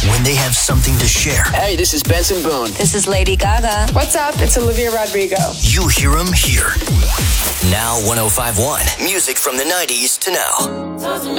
when they have something to share. Hey, this is Benson Boone. This is Lady Gaga. What's up? It's Olivia Rodrigo. You hear them here. Now 105.1. Music from the 90s to now.